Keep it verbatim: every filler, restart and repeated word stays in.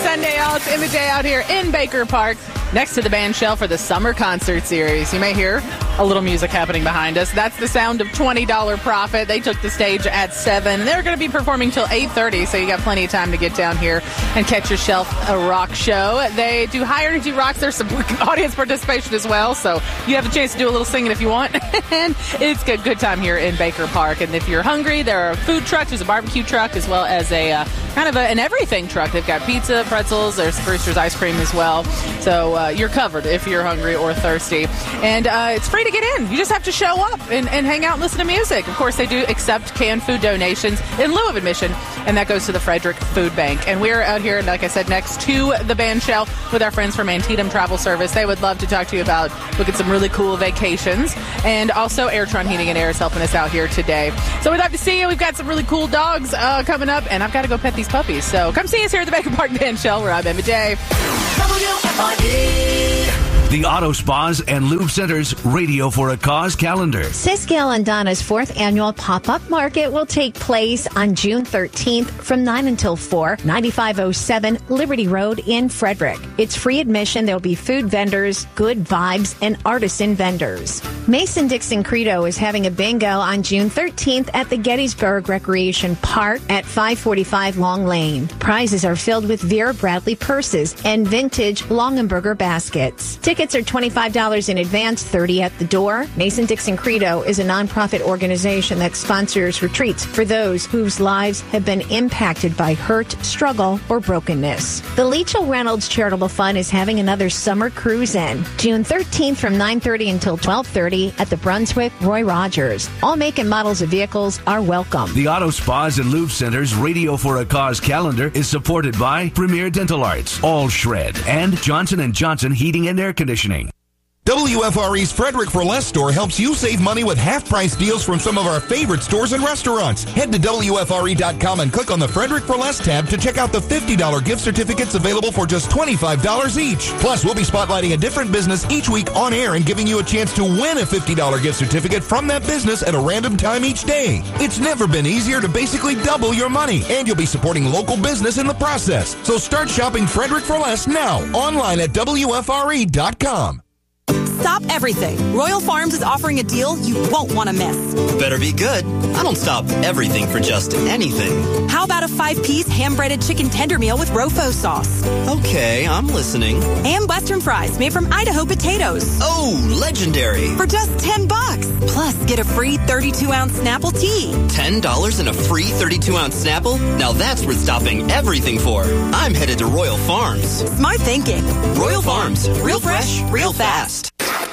Sunday, y'all. It's M J out here in Baker Park next to the band shell for the summer concert series. You may hear a little music happening behind us. That's the sound of twenty dollars Profit. They took the stage at seven. They're going to be performing till eight thirty, so you got plenty of time to get down here and catch yourself a rock show. They do high energy rocks. There's some audience participation as well, so you have a chance to do a little singing if you want. And it's a good time here in Baker Park. And if you're hungry, there are food trucks. There's a barbecue truck as well as a uh, kind of a, an everything truck. They've got pizza, pretzels. There's Brewster's ice cream as well. So uh, you're covered if you're hungry or thirsty. And uh, it's free to get in. You just have to show up and, and hang out and listen to music. Of course, they do accept canned food donations in lieu of admission, and that goes to the Frederick Food Bank. And we're out here, like I said, next to the band shell with our friends from Antietam Travel Service. They would love to talk to you about looking at some really cool vacations. And also, Airtron Heating and Air is helping us out here today. So we'd love to see you. We've got some really cool dogs uh, coming up, and I've got to go pet these puppies. So come see us here at the Baker Park Band Shell, where I'm Emma J. W F R E. The Auto Spas and Lube Center's Radio for a Cause calendar. Cisgale and Donna's fourth annual pop-up market will take place on June thirteenth from nine until four, ninety-five oh seven Liberty Road in Frederick. It's free admission. There'll be food vendors, good vibes, and artisan vendors. Mason-Dixon Credo is having a bingo on June thirteenth at the Gettysburg Recreation Park at five forty-five Long Lane. Prizes are filled with Vera Bradley purses and vintage Longenberger baskets. Tickets are twenty-five dollars in advance, thirty dollars at the door. Mason-Dixon Credo is a nonprofit organization that sponsors retreats for those whose lives have been impacted by hurt, struggle, or brokenness. The Leachell Reynolds Charitable Fund is having another summer cruise in June thirteenth from nine thirty until twelve thirty at the Brunswick Roy Rogers. All make and models of vehicles are welcome. The Auto Spas and Lube Center's Radio for a Cause calendar is supported by Premier Dental Arts, All Shred, and Johnson and Johnson Heating and Air Conditioning. W F R E's Frederick for Less store helps you save money with half-price deals from some of our favorite stores and restaurants. Head to W F R E dot com and click on the Frederick for Less tab to check out the fifty dollars gift certificates available for just twenty-five dollars each. Plus, we'll be spotlighting a different business each week on air and giving you a chance to win a fifty dollars gift certificate from that business at a random time each day. It's never been easier to basically double your money, and you'll be supporting local business in the process. So start shopping Frederick for Less now, online at W F R E dot com. Stop everything. Royal Farms is offering a deal you won't want to miss. Better be good. I don't stop everything for just anything. How about a five-piece ham-breaded chicken tender meal with Rofo sauce? Okay, I'm listening. And Western fries made from Idaho potatoes. Oh, legendary. For just ten bucks. Plus, get a free thirty-two ounce Snapple tea. ten dollars and a free thirty-two ounce Snapple? Now that's worth stopping everything for. I'm headed to Royal Farms. Smart thinking. Royal Farms. Real fresh, real fast.